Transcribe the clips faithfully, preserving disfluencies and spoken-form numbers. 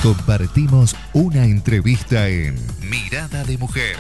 Compartimos una entrevista en Mirada de Mujer.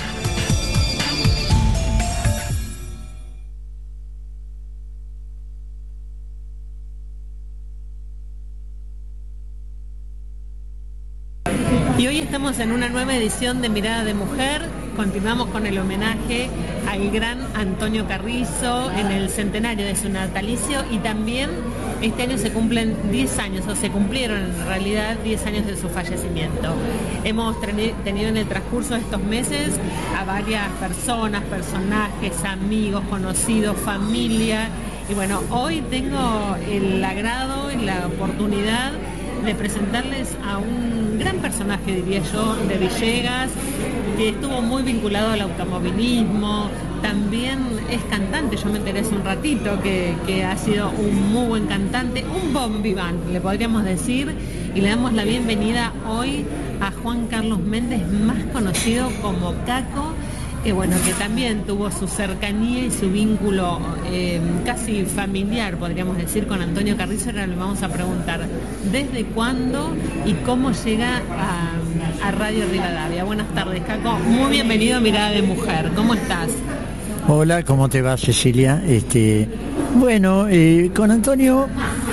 Y hoy estamos en una nueva edición de Mirada de Mujer. Continuamos con el homenaje al gran Antonio Carrizo en el centenario de su natalicio, y también este año se cumplen diez años, o se cumplieron en realidad diez años de su fallecimiento. Hemos tenido en el transcurso de estos meses a varias personas, personajes, amigos, conocidos, familia, y bueno, hoy tengo el agrado y la oportunidad de presentarles a un gran personaje, diría yo, de Villegas, que estuvo muy vinculado al automovilismo, también es cantante. Yo me enteré hace un ratito que, que ha sido un muy buen cantante, un bon vivant, le podríamos decir, y le damos la bienvenida hoy a Juan Carlos Méndez, más conocido como Caco, que bueno, que también tuvo su cercanía y su vínculo eh, casi familiar, podríamos decir, con Antonio Carrizo. Ahora le vamos a preguntar desde cuándo y cómo llega a, a Radio Rivadavia. Buenas tardes, Caco. Muy bienvenido a Mirada de Mujer. ¿Cómo estás? Hola, ¿cómo te va, Cecilia? Este, bueno, eh, con Antonio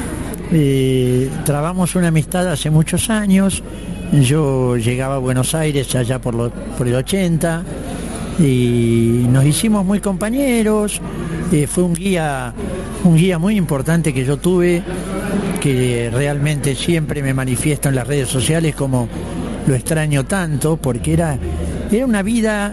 eh, trabamos una amistad hace muchos años. Yo llegaba a Buenos Aires allá por, lo, por el ochenta, y nos hicimos muy compañeros. Eh, fue un guía, un guía muy importante que yo tuve, que realmente siempre me manifiesto en las redes sociales como lo extraño tanto, porque era, era una vida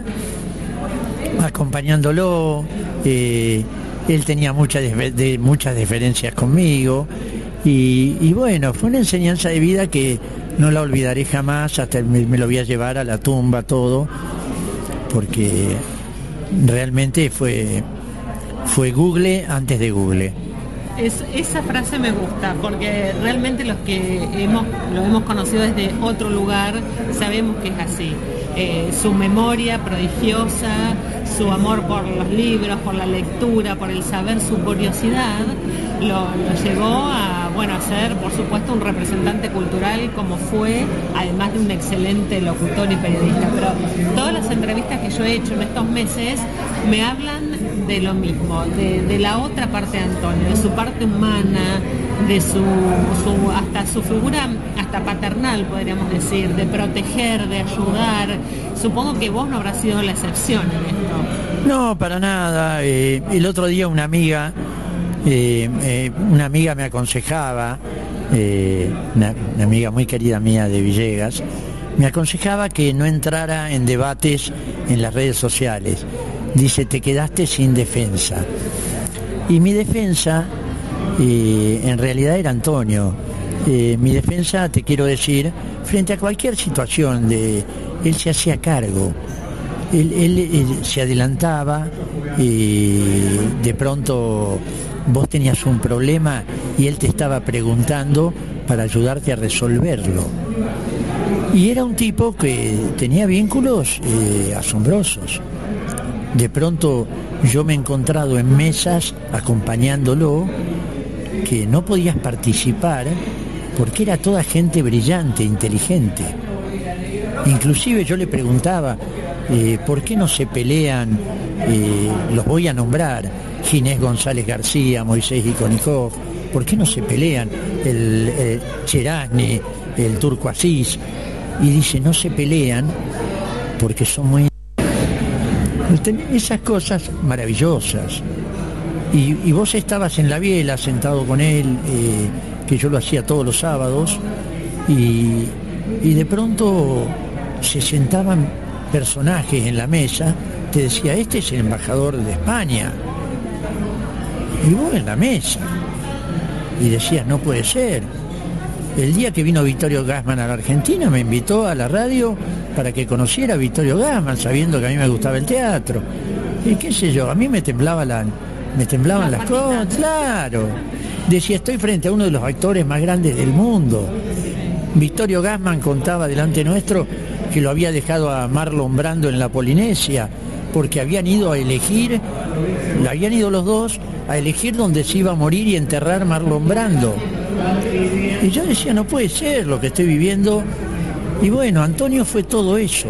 acompañándolo. Eh, él tenía muchas, de, muchas diferencias conmigo, y, y bueno, fue una enseñanza de vida que no la olvidaré jamás. Hasta me, me lo voy a llevar a la tumba todo, porque realmente fue, fue Google antes de Google. Es, esa frase me gusta, porque realmente los que hemos, lo hemos conocido desde otro lugar sabemos que es así. Eh, su memoria prodigiosa, su amor por los libros, por la lectura, por el saber, su curiosidad, lo, lo llevó a, bueno, a ser, por supuesto, un representante cultural, como fue, además de un excelente locutor y periodista. Pero todas las entrevistas que yo he hecho en estos meses me hablan de lo mismo, de, de la otra parte de Antonio, de su parte humana, de su, su hasta su figura hasta paternal, podríamos decir, de proteger, de ayudar. Supongo que vos no habrás sido la excepción en esto. No, para nada. Eh, el otro día una amiga, eh, eh, una amiga me aconsejaba, eh, una, una amiga muy querida mía de Villegas, me aconsejaba que no entrara en debates en las redes sociales. Dice, te quedaste sin defensa. Y mi defensa, eh, en realidad era Antonio. Eh, mi defensa, te quiero decir, frente a cualquier situación, de, él se hacía cargo. Él, él, él se adelantaba, y de pronto vos tenías un problema y él te estaba preguntando para ayudarte a resolverlo. Y era un tipo que tenía vínculos eh, asombrosos. De pronto yo me he encontrado en mesas acompañándolo que no podías participar porque era toda gente brillante, inteligente. Inclusive yo le preguntaba, eh, ¿por qué no se pelean? Eh, los voy a nombrar, Ginés González García, Moisés Ikonikov, ¿por qué no se pelean? El eh, Cherasny, el Turco Asís. Y dice, no se pelean porque son muy... Esas cosas maravillosas. Y, y vos estabas en la biela sentado con él, eh, que yo lo hacía todos los sábados, y, y de pronto se sentaban personajes en la mesa, te decía, este es el embajador de España, y vos en la mesa, y decías, no puede ser. El día que vino Vittorio Gassman a la Argentina me invitó a la radio para que conociera a Vittorio Gassman, sabiendo que a mí me gustaba el teatro. Y qué sé yo, a mí me temblaba la, me temblaban las cosas, claro. Decía, estoy frente a uno de los actores más grandes del mundo. Vittorio Gassman contaba delante nuestro que lo había dejado a Marlon Brando en la Polinesia, porque habían ido a elegir, habían ido los dos a elegir dónde se iba a morir y enterrar Marlon Brando. Y yo decía, no puede ser lo que estoy viviendo Y bueno, Antonio fue todo eso.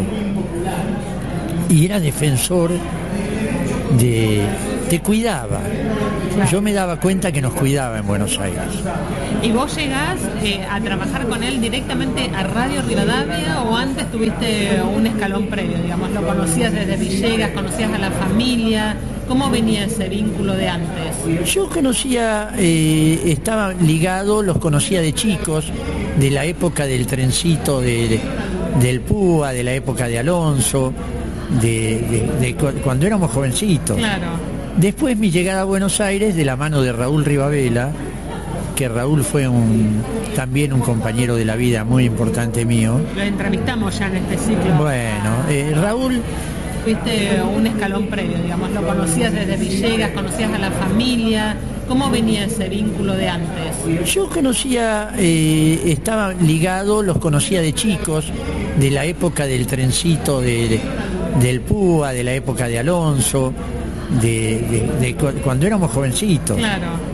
Y era defensor de... te cuidaba. Yo me daba cuenta que nos cuidaba en Buenos Aires. ¿Y vos llegás eh, a trabajar con él directamente a Radio Rivadavia o antes tuviste un escalón previo, digamos? ¿Lo conocías desde Villegas, conocías a la familia? ¿Cómo venía ese vínculo de antes? Yo conocía, eh, estaba ligado, los conocía de chicos, de la época del trencito de, de, del Púa, de la época de Alonso, de, de, de cuando éramos jovencitos. Claro. Después mi llegada a Buenos Aires de la mano de Raúl Rivabela, que Raúl fue un, también un compañero de la vida muy importante mío. Lo entrevistamos ya en este ciclo. Bueno, eh, Raúl... Fuiste un escalón previo, digamos, lo conocías desde Villegas, conocías a la familia. ¿Cómo venía ese vínculo de antes? Yo conocía, eh, estaba ligado, los conocía de chicos, de la época del trencito de, de, del Púa, de la época de Alonso, de, de, de cuando éramos jovencitos. Claro.